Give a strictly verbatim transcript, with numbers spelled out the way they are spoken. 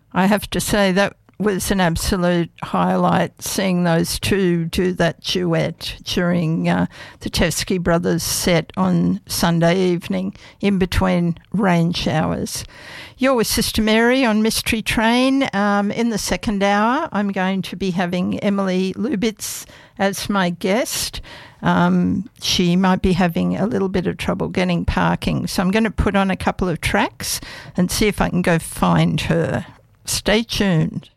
I have to say that was an absolute highlight, seeing those two do that duet during uh, the Teskey Brothers set on Sunday evening in between rain showers. You're with Sister Mary on Mystery Train. Um, in the second hour, I'm going to be having Emily Lubitz as my guest. Um, she might be having a little bit of trouble getting parking, so I'm going to put on a couple of tracks and see if I can go find her. Stay tuned.